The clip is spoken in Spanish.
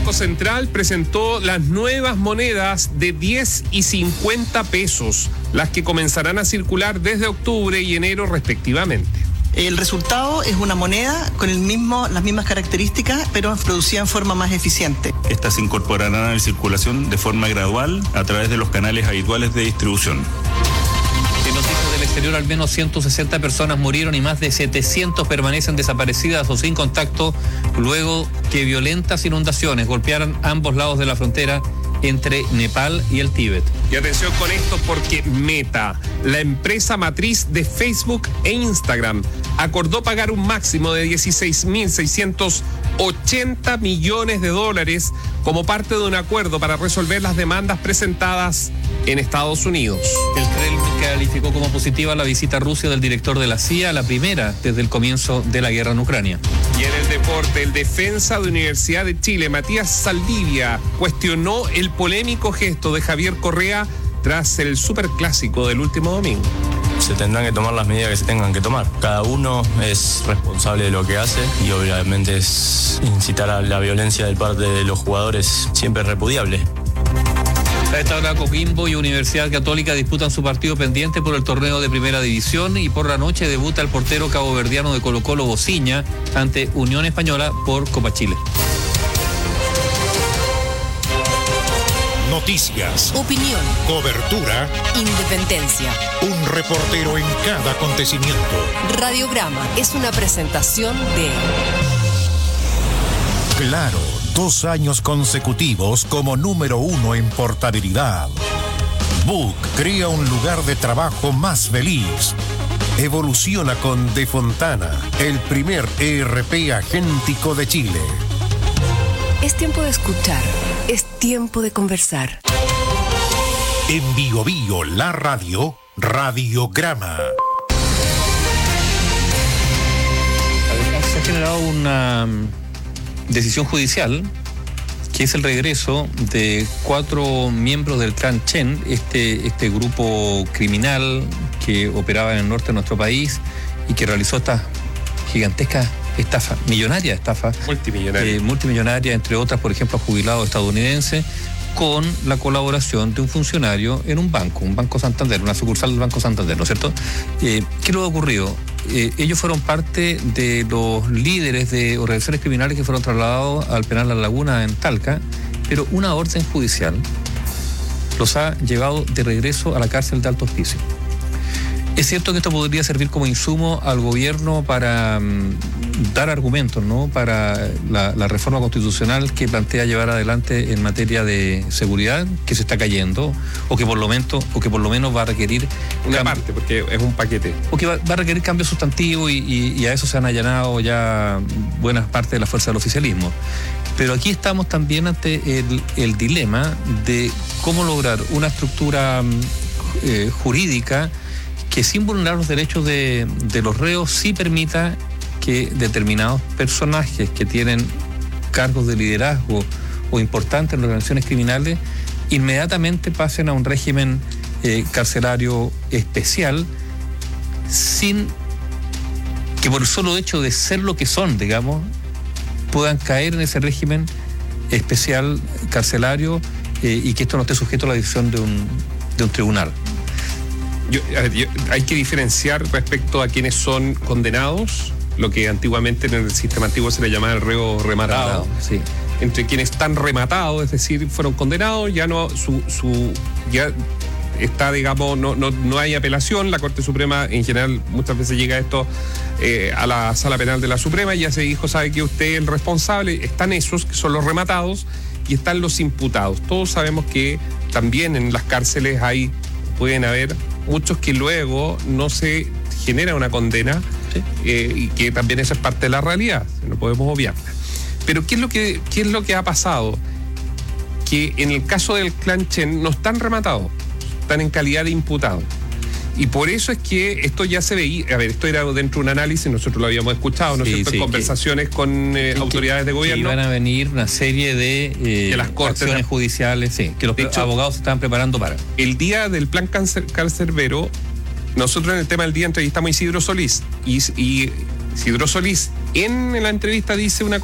Banco Central presentó las nuevas monedas de 10 y 50 pesos, las que comenzarán a circular desde octubre y enero respectivamente. El resultado es una moneda con las mismas características, pero producida en forma más eficiente. Estas se incorporarán a la circulación de forma gradual a través de los canales habituales de distribución. En noticias del exterior, al menos 160 personas murieron y más de 700 permanecen desaparecidas o sin contacto luego que violentas inundaciones golpearan ambos lados de la frontera entre Nepal y el Tíbet. Y atención con esto porque Meta, la empresa matriz de Facebook e Instagram, acordó pagar un máximo de $16.680 millones como parte de un acuerdo para resolver las demandas presentadas en Estados Unidos. El Kremlin calificó como positiva la visita a Rusia del director de la CIA, la primera desde el comienzo de la guerra en Ucrania. Y en el deporte, el defensa de Universidad de Chile, Matías Saldivia, cuestionó el polémico gesto de Javier Correa tras el superclásico del último domingo. Se tendrán que tomar las medidas que se tengan que tomar. Cada uno es responsable de lo que hace y obviamente es incitar a la violencia de parte de los jugadores siempre repudiable. A esta hora, Coquimbo y Universidad Católica disputan su partido pendiente por el torneo de Primera División y por la noche debuta el portero caboverdiano de Colo-Colo, Bociña, ante Unión Española por Copa Chile. Noticias, opinión, cobertura, independencia. Un reportero en cada acontecimiento. Radiograma es una presentación de Claro, 2 años consecutivos como número 1 en portabilidad. Book crea un lugar de trabajo más feliz. Evoluciona con De Fontana, el primer ERP agéntico de Chile. Es tiempo de escuchar, es tiempo de conversar. En Bio Bio, la radio, Radiograma. Se ha generado una decisión judicial que es el regreso de 4 miembros del clan Chen, este grupo criminal que operaba en el norte de nuestro país y que realizó esta gigantesca estafa, multimillonaria, entre otras, por ejemplo, jubilado estadounidense, con la colaboración de un funcionario en un Banco Santander, una sucursal del Banco Santander, ¿no es cierto? ¿Qué es lo que ha ocurrido? Ellos fueron parte de los líderes de organizaciones criminales que fueron trasladados al penal La Laguna en Talca, pero una orden judicial los ha llevado de regreso a la cárcel de Alto Hospicio. Es cierto que esto podría servir como insumo al gobierno para dar argumentos, ¿no?, para la reforma constitucional que plantea llevar adelante en materia de seguridad, que se está cayendo, o que por lo menos va a requerir una parte, porque es un paquete. O que va a requerir cambio sustantivo y a eso se han allanado ya buenas partes de la fuerza del oficialismo. Pero aquí estamos también ante el dilema de cómo lograr una estructura jurídica que sin vulnerar los derechos de los reos sí permita que determinados personajes que tienen cargos de liderazgo o importantes en las organizaciones criminales inmediatamente pasen a un régimen carcelario especial sin que por el solo hecho de ser lo que son, digamos, puedan caer en ese régimen especial carcelario y que esto no esté sujeto a la decisión de un tribunal. Hay que diferenciar respecto a quienes son condenados, lo que antiguamente en el sistema antiguo se le llamaba el reo rematado. Sí. Entre quienes están rematados, es decir, fueron condenados, ya no ya está, digamos, no hay apelación. La Corte Suprema en general muchas veces llega esto a la Sala Penal de la Suprema y ya se dijo, sabe que usted es el responsable. Están esos que son los rematados y están los imputados. Todos sabemos que también en las cárceles pueden haber muchos que luego no se genera una condena, sí, y que también esa es parte de la realidad, no podemos obviarla. Pero ¿qué es lo que ha pasado? Que en el caso del clan Chen no están rematados, están en calidad de imputados. Y por eso es que esto ya se veía, esto era dentro de un análisis, nosotros lo habíamos escuchado, ¿no es cierto?, en conversaciones con autoridades de gobierno. Que iban a venir una serie de las cortes acciones judiciales, sí, que los abogados se estaban preparando para. El día del plan cancerbero, nosotros en el tema del día entrevistamos a Isidro Solís, y Isidro Solís en la entrevista dice una cosa